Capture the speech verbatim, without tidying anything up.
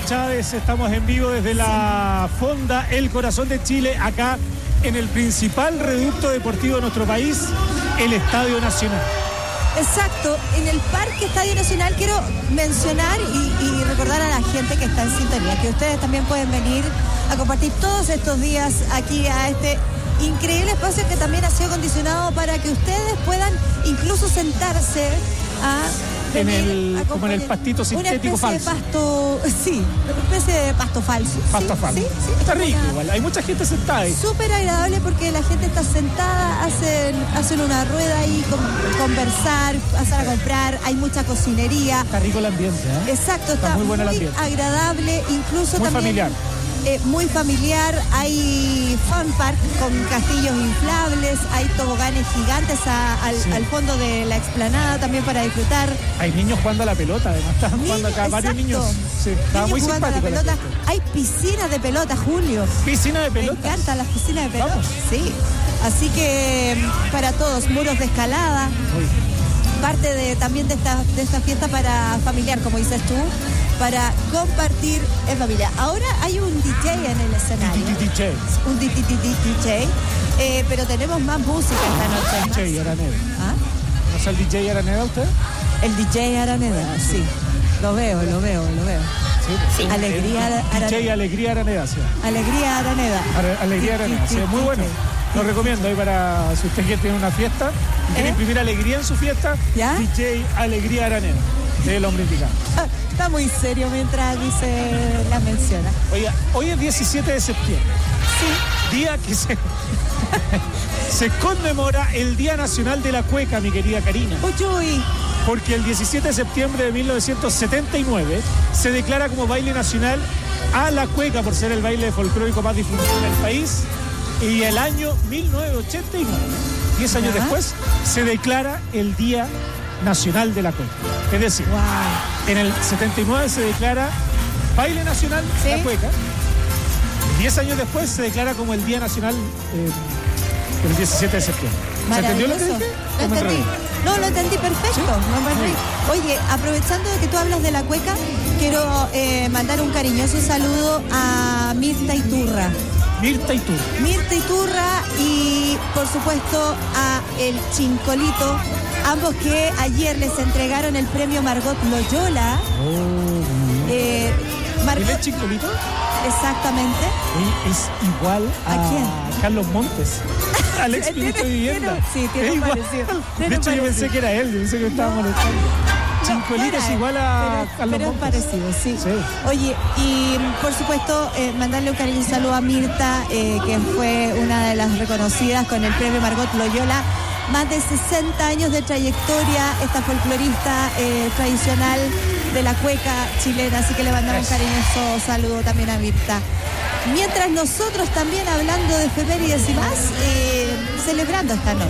Karina Chávez, estamos en vivo desde la Fonda El Corazón de Chile, acá en el principal reducto deportivo de nuestro país, el Estadio Nacional. Exacto, en el Parque Estadio Nacional quiero mencionar y, y recordar a la gente que está en sintonía, que ustedes también pueden venir a compartir todos estos días aquí a este increíble espacio que también ha sido acondicionado para que ustedes puedan incluso sentarse a... En el, como en el pastito sintético una falso. De pasto, sí, una especie de pasto falso. Pasto sí, falso. Sí, sí, está rico una, igual, hay mucha gente sentada ahí. Súper agradable porque la gente está sentada, hacen, hacen una rueda ahí, con, conversar, pasar a comprar, hay mucha cocinería. Está rico el ambiente, ¿eh? Exacto, está, está muy, muy, bueno el ambiente. agradable, incluso muy también... familiar. Eh, muy familiar, hay fun park con castillos inflables, hay toboganes gigantes a, al, sí. al fondo de la explanada también para disfrutar. Hay niños jugando a la pelota, además estaban jugando acá, exacto. varios niños. Sí, estaba muy jugando simpático. A la pelota. La hay piscinas de pelota, Julio. ¿Piscina de pelota? Me encantan las piscinas de pelota. Vamos. Sí. Así que para todos, muros de escalada. Uy. Parte de, también de esta, de esta fiesta para familiar, como dices tú, para compartir en familia. Ahora hay un D J en el escenario. D J. Un D J. Eh, pero tenemos más música esta noche. D J Araneda. ¿Ah? ¿No es el D J Araneda usted? El D J Araneda, sí. sí. Lo veo, lo veo, lo veo. Sí, sí. Alegría Araneda. D J Alegría Araneda, sí. Alegría Araneda. Alegría Araneda, sí, muy bueno. Lo recomiendo ahí para si usted quiere tener una fiesta y quiere ¿Eh? imprimir alegría en su fiesta. ¿Ya? D J Alegría Araneda, es el hombre indicado. Está muy serio mientras dice la menciona. Oye, hoy es diecisiete de septiembre. Sí. Día que se, se conmemora el Día Nacional de la Cueca, mi querida Karina. Uy, uy. Porque el diecisiete de septiembre de mil novecientos setenta y nueve se declara como baile nacional a la cueca por ser el baile folclórico más difundido en el país. Y el año mil novecientos ochenta y nueve, diez años ¿Ah? después, se declara el Día Nacional de la Cueca. Es decir, wow. en el setenta y nueve se declara baile nacional ¿Sí? la cueca. diez años después se declara como el Día Nacional eh, el diecisiete de septiembre. ¿Se entendió lo que dije? Lo entendí. No, lo entendí perfecto. ¿Sí? No, Oye, aprovechando de que tú hablas de la cueca, quiero eh, mandar un cariñoso saludo a Mirta Iturra. Mirta Iturra. Mirta Iturra y, por supuesto, a el Chincolito, ambos que ayer les entregaron el premio Margot Loyola. Oh, eh, Margot... ¿El Chincolito? Exactamente. Él es igual a, ¿A quién? Carlos Montes, al ex ministro de Vivienda. Sí, tiene un parecido. De hecho, parecido. yo pensé que era él, yo pensé que me estaba molestando. Chincolito es igual a pero, Carlos pero Montes. Pero es parecido, sí. sí. Oye, y por supuesto, eh, mandarle un cariño y saludo a Mirta, eh, que fue una de las reconocidas con el premio Margot Loyola. Más de sesenta años de trayectoria, esta folclorista eh, tradicional de la cueca chilena, así que le mandamos un cariñoso saludo también a Mirta. Mientras nosotros también hablando de efemérides y más, eh, celebrando esta noche.